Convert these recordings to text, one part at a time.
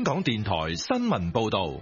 香港電台新聞報道。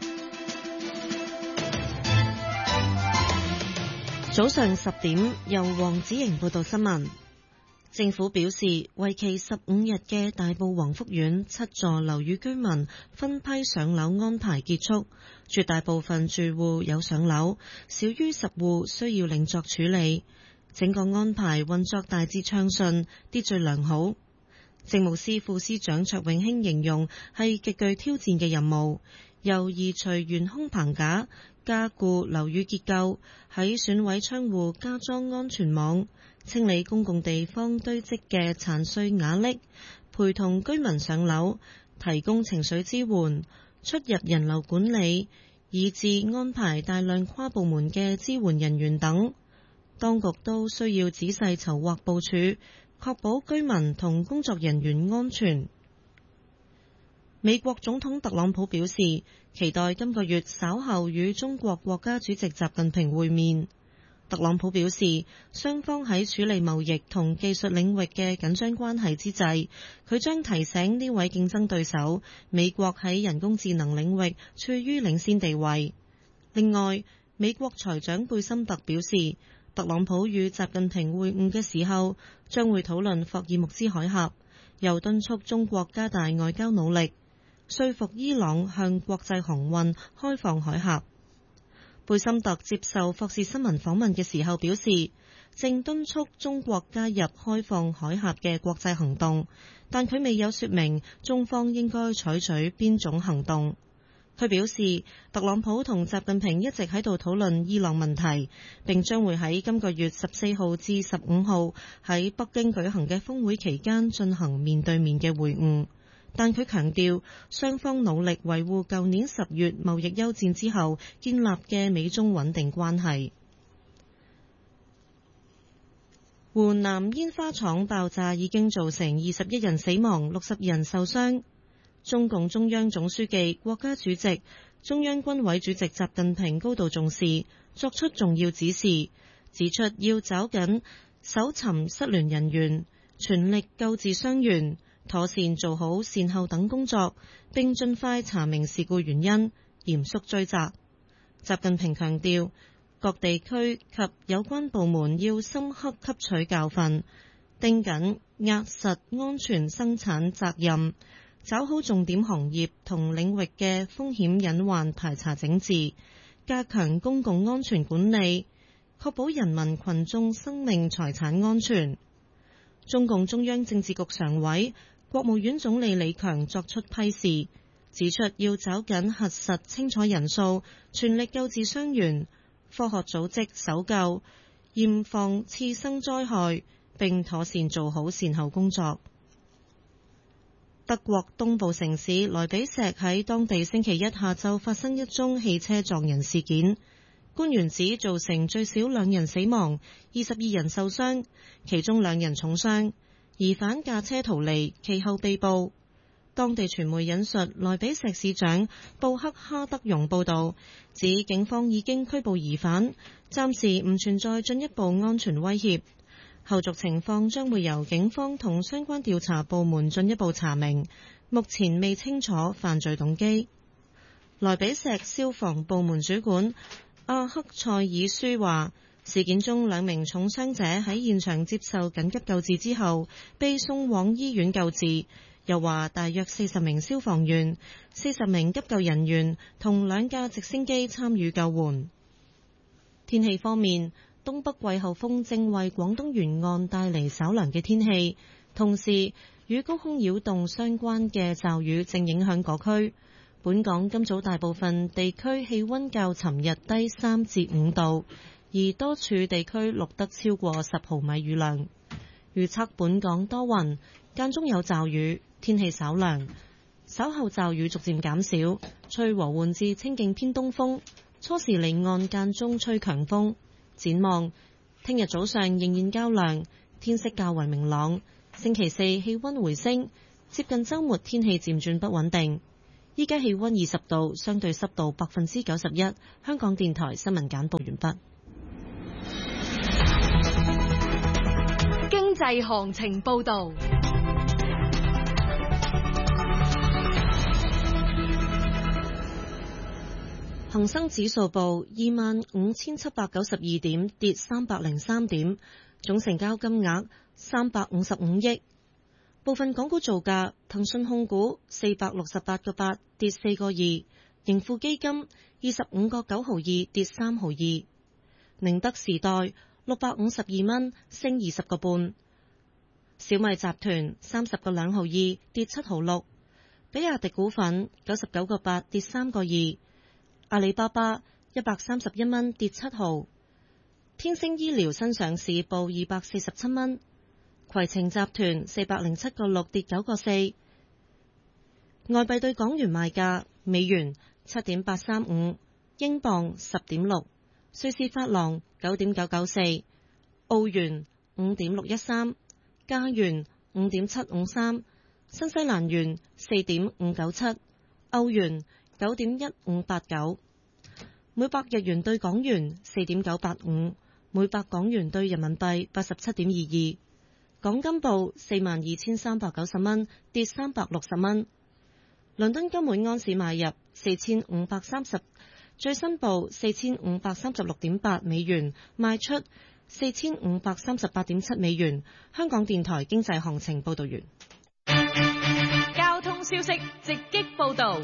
早上10點，由黃子瑩報道新聞。政府表示，為期15日嘅大埔宏福苑7座樓宇居民分批上樓安排結束，絕大部分住戶有上樓，少於10戶需要另作處理。整個安排運作大致暢順，秩序良好。政務司副司長卓永興形容係極具挑戰嘅任務，由移除懸空棚架、加固樓宇結構，喺損毀窗戶加裝安全網，清理公共地方堆積嘅殘碎瓦礫，陪同居民上樓，提供情緒支援，出入人流管理，以至安排大量跨部門嘅支援人員等，當局都需要仔細籌劃部署，確保居民同工作人員安全。美國總統特朗普表示，期待今個月稍後與中國國家主席習近平會面。特朗普表示，雙方喺處理貿易同技術領域嘅緊張關係之際，佢將提醒呢位競爭對手，美國喺人工智能領域處於領先地位。另外，美國財長貝森特表示，特朗普與習近平會晤嘅時候，將會討論霍爾木茲海峽，又敦促中國加大外交努力，說服伊朗向國際航運開放海峽。貝森特接受霍士新聞訪問嘅時候表示，正敦促中國加入開放海峽嘅國際行動，但佢未有說明中方應該採取邊種行動。佢表示，特朗普同習近平一直喺度討論伊朗問題，並將會喺今個月14號至15號喺北京舉行嘅峰會期間進行面對面嘅會晤。但佢強調，雙方努力維護舊年10月貿易休戰之後建立嘅美中穩定關係。湖南煙花廠爆炸已經造成21人死亡、60人受傷。中共中央總書記、國家主席、中央軍委主席習近平高度重視，作出重要指示，指出要抓緊搜尋失聯人員，全力救治傷員，妥善做好善後等工作，並盡快查明事故原因，嚴肅追責。習近平強調，各地區及有關部門要深刻吸取教訓，盯緊壓實安全生產責任，抓好重點行業同領域嘅風險隱患排查整治，加強公共安全管理，確保人民群眾生命財產安全。中共中央政治局常委、國務院總理李強作出批示，指出要抓緊核實清楚人數，全力救治傷員，科學組織搜救，嚴防次生災害，並妥善做好善後工作。德國東部城市萊比錫喺當地星期一下晝發生一宗汽車撞人事件，官員指造成最少2人死亡、22人受傷，其中2人重傷，疑犯駕車逃離，其後被捕。當地傳媒引述萊比錫市長布克哈德容報道，指警方已經拘捕疑犯，暫時唔存在進一步安全威脅。後續情況將會由警方同相關調查部門進一步查明，目前未清楚犯罪動機。萊比錫消防部門主管阿克塞爾舒話，事件中2名重傷者喺現場接受緊急救治之後被送往醫院救治，又話大約40名消防員、40名急救人員同2架直升機參與救援。天氣方面，東北季候風正為廣東沿岸帶嚟稍涼嘅天氣，同時與高空擾動相關嘅驟雨正影響各區。本港今早大部分地區氣溫較尋日低3至5度，而多處地區錄得超過10毫米雨量。預測本港多雲，間中有驟雨，天氣稍涼，稍後驟雨逐漸減少，吹和緩至清勁偏東風，初時離岸間中吹強風。展望聽日早上仍然較涼，天色較為明朗。星期4氣溫回升，接近週末天氣漸轉不穩定。依家氣溫20度，相對濕度91%。香港電台新聞簡報完畢。 經濟行情報道。 恒生指數報25,792點，跌303點，總成交金額355億。部分港股造價：騰訊控股468個8，跌4個2；盈富基金25個9毫2，跌3毫2；寧德時代652蚊，升20個半；小米集團30個2毫2，跌7毫6；比亞迪股份99個8，跌3個2；阿里巴巴131蚊，跌7毫；天星醫療新上市報247蚊；攜程集團407個6，跌9個4。外幣對港元賣價：美元7.835，英鎊10.6，瑞士法郎9.994，澳元5.613，加元5.753，新西蘭元4.597，歐元9.1589，每百日元對港元4.985，每百港元對人民幣87.22。港金報42,390蚊，跌360蚊。倫敦金每安士買入4530，最新報4536.8美元，賣出4538.7美元。香港電台經濟行情報道完。 交通消息直擊報道。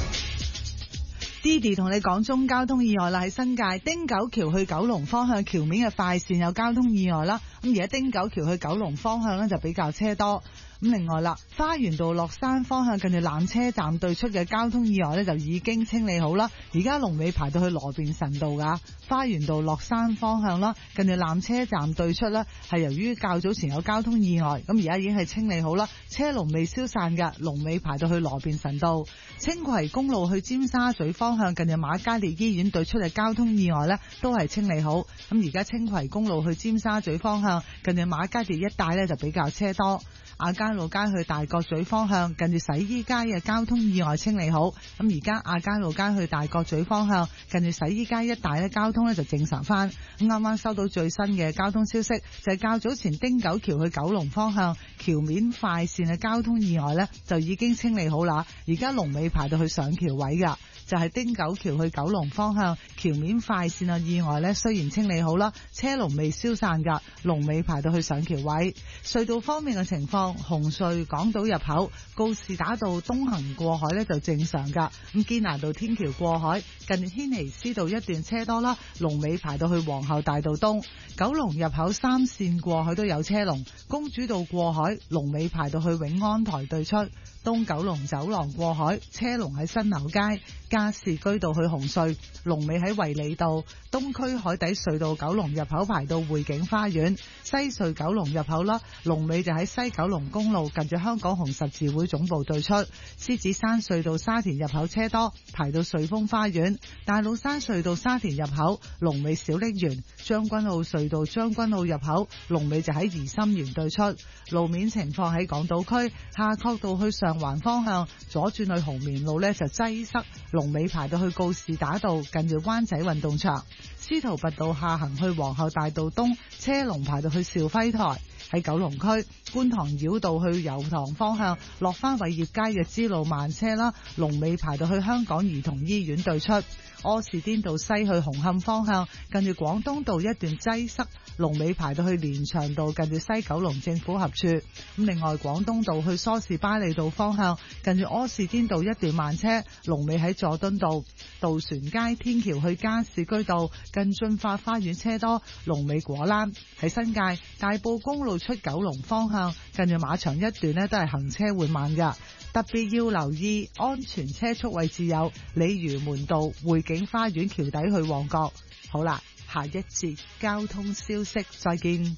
Didi 同你講中交通意外啦，喺新界汀九橋去九龍方向橋面嘅快線有交通意外啦。咁而家汀九橋去九龍方向呢，就比較車多。咁另外啦，花園道落山方向近住纜車站對出嘅交通意外呢，就已經清理好啦。而家龍尾排到去羅便臣道噶，花園道落山方向啦，近住纜車站對出呢，係由於較早前有交通意外，咁而家已經係清理好啦，車龍未消散嘅，龍尾排到去羅便臣道。青葵公路去尖沙咀方向近住瑪嘉烈醫院對出嘅交通意外呢，都係清理好。咁而家青葵公路去尖沙咀方向近住瑪嘉烈一帶呢，就比較車多。亞皆老街去大角咀方向近住洗衣街嘅交通意外清理好，咁而家亞皆老街去大角咀方向近住洗衣街一帶咧，交通咧就正常翻。咁啱啱收到最新嘅交通消息，就係較早前汀九橋去九龍方向橋面快線嘅交通意外咧就已經清理好啦，而家龍尾排到去上橋位噶。就係汀九橋去九龍方向橋面快線嘅意外咧，雖然清理好啦，車龍未消散噶，龍尾排到去上橋位。隧道方面嘅情況，紅隧港島入口告士打道東行過海咧就正常噶，咁堅拿道天橋過海近軒尼詩道一段車多啦，龍尾排到去皇后大道東。九龍入口三線過海都有車龍，公主道過海龍尾排到去永安台對出。東九龍走廊過海車龍喺新樓街，加士居道去紅隧龍尾喺衛理道。東區海底隧道九龍入口排到匯景花園，西隧九龍入口啦，龍尾就喺西九龍公路近住香港紅十字會總部對出。獅子山隧道沙田入口車多，排到瑞豐花園。大老山隧道沙田入口龍尾小瀝源，將軍澳隧道將軍澳入口龍尾就喺怡心園對出。路面情況喺港島區夏慤道去上環方向左轉去紅棉路呢就擠塞，龍尾排到去告士打道近住灣仔運動場。司徒拔道下行去皇后大道東車龍排到去兆輝台。喺九龍區觀塘繞道去油塘方向落返偉業街嘅支路慢車啦，龍尾排到去香港兒童醫院對出。柯士甸道西去紅磡方向近住廣東道一段擠塞，龍尾排到去連翔道近住西九龍政府合署。咁另外廣東道去梳士巴利道方向近住柯士甸道一段慢車，龍尾喺佐敦道。渡船街天橋去加士居道近駿發花園車多，龍尾果欄。喺新界大埔公路出九龍方向近住馬場一段呢都係行車緩慢噶，特別要留意安全車速位置有鯉魚門道匯景花園橋底去旺角。好啦，下一節交通消息再見。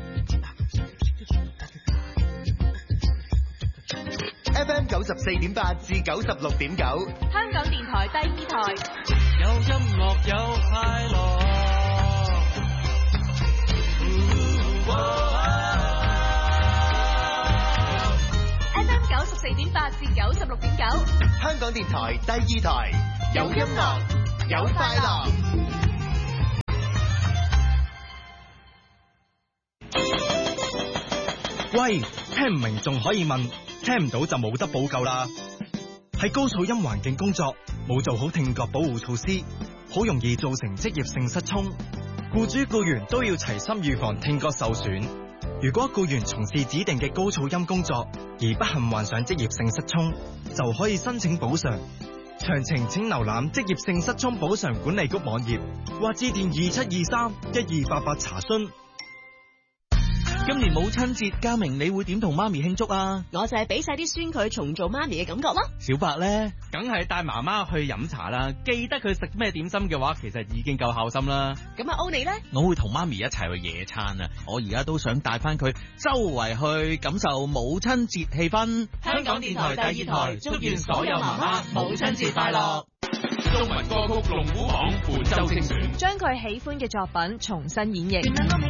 FM 94.8至96.9， 香港電台第二台， 有音樂有快樂。 FM 94.8至96.9， 香港電台第二台，有音樂有快樂。 喂，聽唔明仲可以問，聽唔到就冇得補救啦。 喺高噪音環境工作，冇做好聽覺保護措施，好容易造成職業性失聰。僱主僱員都要齊心預防聽覺受損。如果僱員從事指定嘅高噪音工作而不幸患上職業性失聰，就可以申請補償。詳情請瀏覽職業性失聰補償管理局網頁或致電2723-1288查詢。 今年母親節，嘉明你會點同媽咪慶祝啊？ 我就係俾晒啲孫佢重做媽咪嘅感覺咯。 小白呢，梗係帶媽媽去飲茶啦。記得佢食咩點心嘅話，其實已經夠孝心啦。 咁啊，歐你呢？ 我會同媽咪一齊去野餐啊！我而家都想帶翻佢周圍去感受母親節氣氛。 香港電台第二台祝願所有媽媽母親節快樂。 中文歌曲龍虎榜本周精選， 將佢喜歡嘅作品重新演繹。